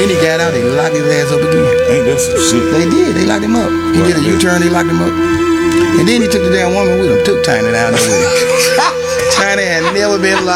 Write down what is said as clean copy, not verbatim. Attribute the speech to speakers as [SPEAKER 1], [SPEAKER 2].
[SPEAKER 1] Then he got out, they locked his ass up again.
[SPEAKER 2] Ain't that some shit?
[SPEAKER 1] They did, they locked him up. He did a U-turn, they locked him up. And then he took the damn woman with him, took Tiny down there with him. Tiny had never been locked